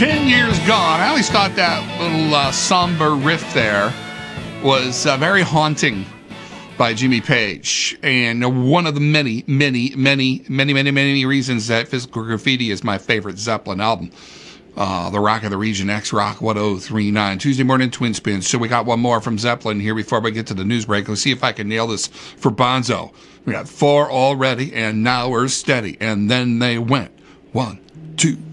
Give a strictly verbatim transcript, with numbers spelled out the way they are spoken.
Ten Years Gone. I always thought that little uh, somber riff there was uh, very haunting by Jimmy Page. And one of the many, many, many, many, many, many reasons that Physical Graffiti is my favorite Zeppelin album. Uh, the Rock of the Region, X-Rock one oh three point nine. Tuesday morning, Twin Spins. So we got one more from Zeppelin here before we get to the news break. Let's see if I can nail this for Bonzo. We got four already, and now we're steady. And then they went. One, two,